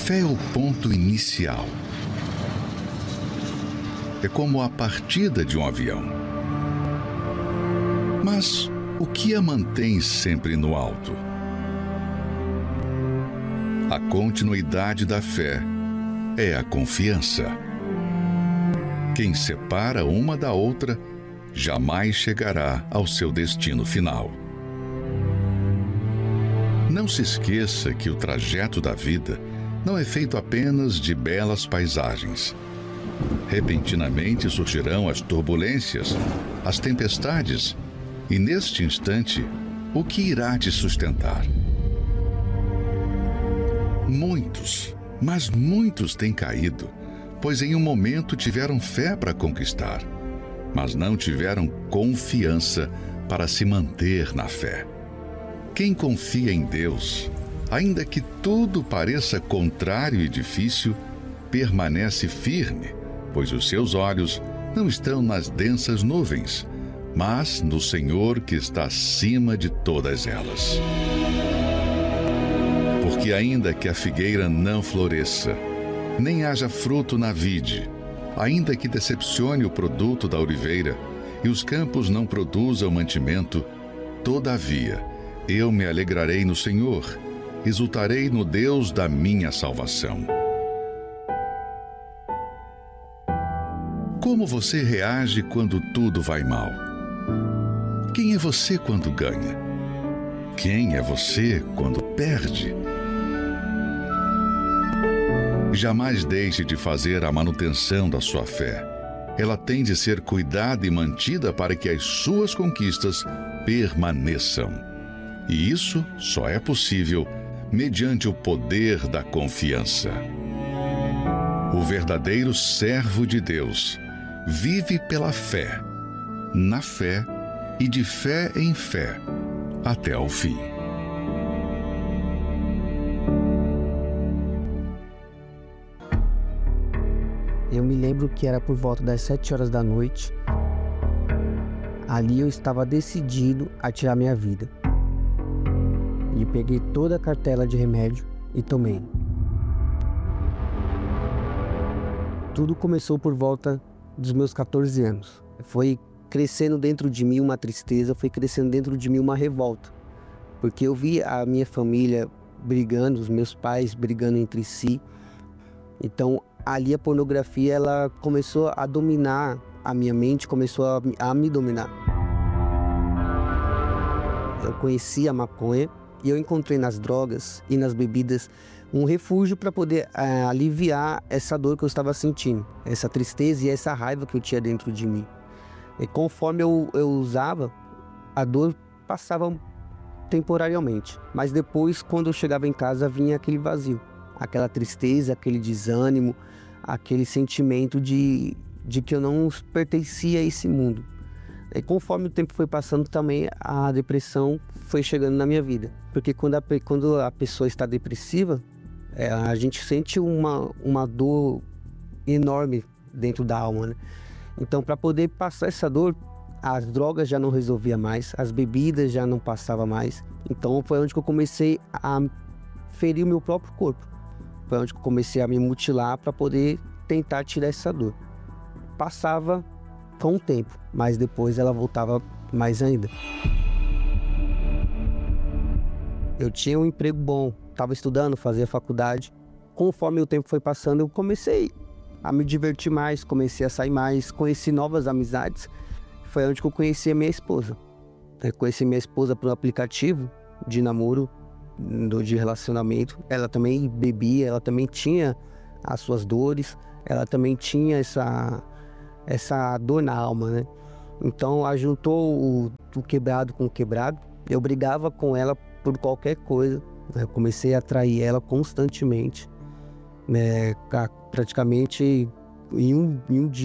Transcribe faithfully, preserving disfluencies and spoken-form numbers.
fé é o ponto inicial. É como a partida de um avião. Mas o que a mantém sempre no alto? A continuidade da fé é a confiança. Quem separa uma da outra jamais chegará ao seu destino final. Não se esqueça que o trajeto da vida não é feito apenas de belas paisagens. Repentinamente surgirão as turbulências, as tempestades, e neste instante, o que irá te sustentar? Muitos, mas muitos têm caído, pois em um momento tiveram fé para conquistar, mas não tiveram confiança para se manter na fé. Quem confia em Deus, ainda que tudo pareça contrário e difícil, permanece firme, pois os seus olhos não estão nas densas nuvens, mas no Senhor que está acima de todas elas. Porque ainda que a figueira não floresça, nem haja fruto na vide, ainda que decepcione o produto da oliveira, e os campos não produzam mantimento, todavia, eu me alegrarei no Senhor, exultarei no Deus da minha salvação. Como você reage quando tudo vai mal? Quem é você quando ganha? Quem é você quando perde? Jamais deixe de fazer a manutenção da sua fé. Ela tem de ser cuidada e mantida para que as suas conquistas permaneçam. E isso só é possível mediante o poder da confiança. O verdadeiro servo de Deus vive pela fé, na fé e de fé em fé, até ao fim. Eu me lembro que era por volta das sete horas da noite. Ali eu estava decidido a tirar minha vida. E peguei toda a cartela de remédio e tomei. Tudo começou por volta dos meus quatorze anos. Foi crescendo dentro de mim uma tristeza, foi crescendo dentro de mim uma revolta. Porque eu vi a minha família brigando, os meus pais brigando entre si. Então, ali a pornografia, ela começou a dominar a minha mente, começou a, a me dominar. Eu conheci a maconha e eu encontrei nas drogas e nas bebidas um refúgio para poder é, aliviar essa dor que eu estava sentindo, essa tristeza e essa raiva que eu tinha dentro de mim. E conforme eu, eu usava, a dor passava temporariamente, mas depois, quando eu chegava em casa, vinha aquele vazio, aquela tristeza, aquele desânimo, aquele sentimento de, de que eu não pertencia a esse mundo. E conforme o tempo foi passando também, a depressão foi chegando na minha vida. Porque quando a, quando a pessoa está depressiva, é, a gente sente uma, uma dor enorme dentro da alma, né? Então, para poder passar essa dor, as drogas já não resolvia mais, as bebidas já não passavam mais. Então, foi onde que eu comecei a ferir o meu próprio corpo. Foi onde que eu comecei a me mutilar para poder tentar tirar essa dor. Passava com o tempo, mas depois ela voltava mais ainda. Eu tinha um emprego bom, estava estudando, fazia faculdade. Conforme o tempo foi passando, eu comecei a me divertir mais, comecei a sair mais, conheci novas amizades. Foi onde que eu conheci a minha esposa. Eu conheci minha esposa por um aplicativo de namoro, de relacionamento. Ela também bebia, ela também tinha as suas dores, ela também tinha essa, essa dor na alma, né? Então, ajuntou o, o quebrado com o quebrado. Eu brigava com ela por qualquer coisa. Eu comecei a atrair ela constantemente, né? Praticamente em um, em um dia